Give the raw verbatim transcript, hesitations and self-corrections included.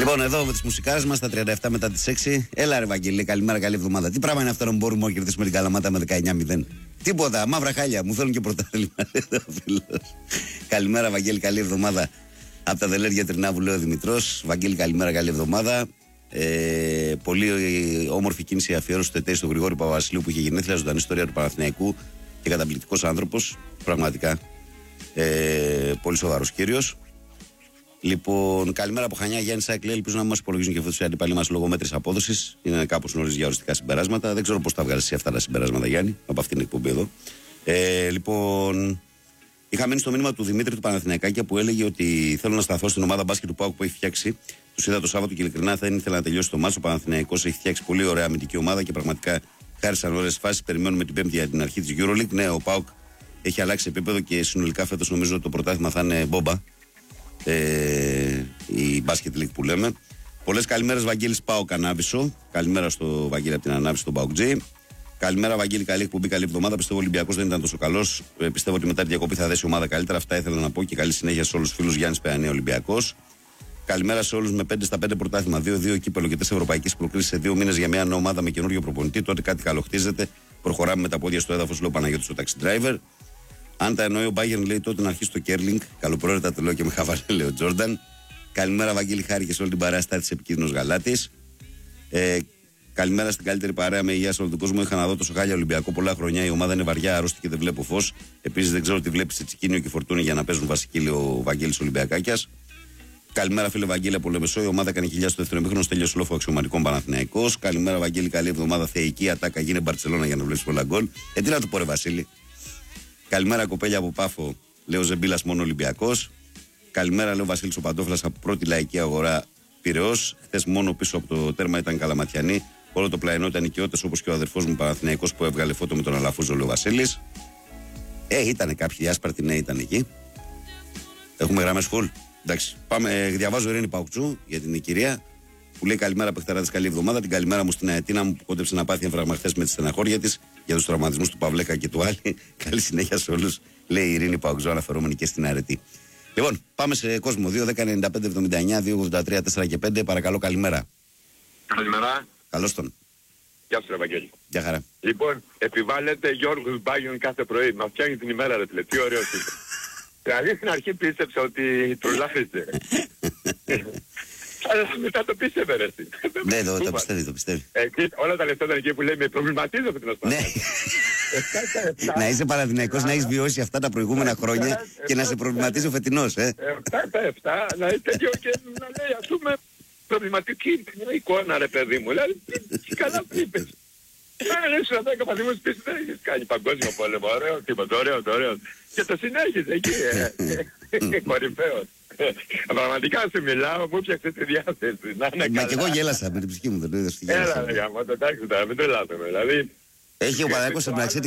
Λοιπόν, εδώ με τις μουσικάρες μας, τα τριάντα επτά μετά τις έξι. Έλα, ρε Βαγγέλη, καλημέρα, καλή εβδομάδα. Τι πράγμα είναι αυτό να μπορούμε να κερδίσουμε την Καλαμάτα με δεκαεννιά μηδέν? Τίποτα, μαύρα χάλια. Μου θέλουν και πρωτάθλημα. Καλημέρα, Βαγγέλη, καλή εβδομάδα. Από τα Δελέρια Τρινάβου, λέει ο Δημητρός. Βαγγέλη, καλημέρα, καλή εβδομάδα. Ε, πολύ όμορφη κίνηση αφιέρωση του ΤΕΤΕ στον Γρηγόρη Παπαβασιλείου που είχε γενέθλια, ζωντανή ιστορία του Παναθηναϊκού και καταπληκτικός άνθρωπος. Πραγματικά ε, πολύ σοβαρός κύριος. Λοιπόν, καλημέρα από Χανιά, Γιάννη Σάικλ. Ελπίζω να μας υπολογίζουν και φέτος οι αντίπαλοι μας λόγω μέτρης απόδοσης. Είναι κάπως νωρίς για οριστικά συμπεράσματα. Δεν ξέρω πώς τα βγάλεις εσύ αυτά τα συμπεράσματα, Γιάννη, από αυτήν την εκπομπή εδώ. Ε, λοιπόν, είχα μείνει στο μήνυμα του Δημήτρη του Παναθηναϊκάκια που έλεγε ότι θέλω να σταθώ στην ομάδα μπάσκετ του ΠΑΟΚ που έχει φτιάξει. Του είδα το Σάββατο και ειλικρινά θα ήθελα να τελειώσει το μάτσο. Ο Παναθηναϊκός έχει φτιάξει πολύ ωραία αμυντική ομάδα και πραγματικά χάρισαν ωραίες φάσεις. Περιμένουμε την Πέμπτη για την αρχή της EuroLeague. Ναι, ο ΠΑΟΚ έχει αλλάξει επίπεδο και συνολικά φέτος νομίζω ότι το πρωτάθλημα θα είναι μπόμπα. Ε, η Basket League που λέμε. Πολλές καλημέρες, Βαγγέλης Πάο Κανάβησο. Καλημέρα στο Βαγγέλη από την Ανάβηση, τον Παοκτζή. Καλημέρα, Βαγγέλη, καλή εκπομπή, καλή εβδομάδα. Πιστεύω ο Ολυμπιακός δεν ήταν τόσο καλός. Ε, πιστεύω ότι μετά τη διακοπή θα δέσει ομάδα καλύτερα. Αυτά ήθελα να πω και καλή συνέχεια σε όλους τους φίλους. Γιάννης Παιανία, Ολυμπιακός. Καλημέρα σε όλους με πέντε στα πέντε πρωτάθλημα. δύο δύο κύπελο και τέσσερα ευρωπαϊκές προκλήσεις σε δύο μήνες για μια νέα ομάδα με καινούριο προπονητή. Τότε κάτι καλοχτίζεται. Προχωράμε με τα πόδια στο έδαφος, λέει ο Παναγιώτης ο taxi driver. Αν τα εννοεί ο Bayern, λέει τότε να αρχίσει το Κέρλινγκ. Καλοπρόεδρε, το λέω και με χαβαλέ, λέει ο Τζόρνταν. Καλημέρα, Βαγγέλη, χάρη και σε όλη την παρέα στα τη επικίνδυνος Γαλάτης. Ε, καλημέρα στην καλύτερη παρέα με υγεία σε όλο τον κόσμο. Είχα να δω τόσο χάλια Ολυμπιακό πολλά χρόνια. Η ομάδα είναι βαριά, αρρώστη και δεν βλέπω φως. Επίσης δεν ξέρω τι βλέπει σε Τσικίνιο και Φορτούνη για να παίζουν βασική, λέει ο Βαγγέλης Ολυμπιακάκιας. Καλημέρα, φίλε Βαγγέλη από Λεμεσό. Η ομάδα έκανε χιλιά στο δεύτερο ημίχρονο, τέλειωσε λόγω αξιωματικών Παναθηναϊκός. Καλημέρα, Βαγγέλη, καλή εβδομάδα. Θεϊκή ατάκα, γίνε Μπαρτσελόνα για να βλέπει πολλά γκολ. Ε, τι να του πω, ρε Βασίλη. Καλημέρα, κοπέλια από Πάφο, λέει ο Ζεμπίλας, μόνο Ολυμπιακός. Καλημέρα, λέει ο Βασίλης ο Παντόφλας από πρώτη λαϊκή αγορά Πειραιώς. Χθες μόνο πίσω από το τέρμα ήταν Καλαματιανή. Όλο το πλαϊνό ήταν οικειώτες όπως και ο αδερφός μου Παναθηναϊκός που έβγαλε φώτο με τον Αλαφούζο, λέει ο Βασίλης. Ε, ήταν κάποιοι διάσπαρτοι νέοι ήταν εκεί. Έχουμε γραμμές full. Εντάξει, πάμε. Διαβάζω Ειρήνη Παουκτσού για την κυρία που λέει καλημέρα, παιχταράδες, καλή εβδομάδα. Την καλημέρα μου στην Αετίνα μου που κόντεψε να πάθει εμφράγμα χθες με τη στεναχώρια της για τους τραυματισμούς του Παυλέκα και του Άλλη. Καλή συνέχεια σε όλους, λέει η Ειρήνη Παουκτσού, αναφερόμενη και στην Αρετή. Λοιπόν, πάμε σε κόσμο. δύο δέκα ενενήντα πέντε εβδομήντα εννιά δύο ογδόντα τρία τέσσερα και πέντε. Παρακαλώ, καλημέρα. Καλημέρα. Καλώς τον. Γεια σου, ρε Βαγγέλη. Γεια χαρά. Λοιπόν, επιβάλλεται Γιώργος Μπάγιον κάθε πρωί. Μας φτιάχνει την ημέρα, ρε φίλε. Τι ωραίο είναι. Δηλαδή στην αρχή πίστεψα ότι τρολάριζε. Αλλά μετά το πίστευε, ρε. Ναι, το, το πιστεύει, το πιστεύει. Εκεί, όλα τα λεφτά ήταν εκεί που λέει με προβληματίζω με την ασφάλεια. Ναι. Να είσαι Παναθηναϊκός, να έχεις βιώσει αυτά τα προηγούμενα χρόνια και να σε προβληματίζει ο φετινός, ε. Εφτά τα εφτά, να είναι τέτοιο και να λέει, ας πούμε, προβληματική μια εικόνα, ρε παιδί μου. Δηλαδή, τι καλά που είπες. Αν ήσουν εδώ και παθήμους πίσω, δεν έχεις κάνει παγκόσμιο πόλεμο. Ωραίο τίποτα, ωραίο, ωραίο. Και το συνέχιζε εκεί, ε. Κορυφαίος. Πραγματικά σου μιλάω, μου φτιάξε τη διάθεση. Μα και εγώ γέλασα με την ψυχή μου, δεν το είδα στη γέλασα. Έλα, ρε γάμο, εντάξει τώρα, μην τρελάθουμε. Δηλαδή, έχει ο Παναθηναϊκός